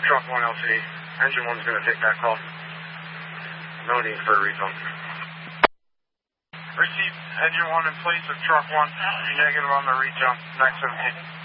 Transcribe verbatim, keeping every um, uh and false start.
Truck one L C. Engine one's going to take that call. No need for a refund. Receive engine one in place of truck one. Be negative on the reach on nine seventeen.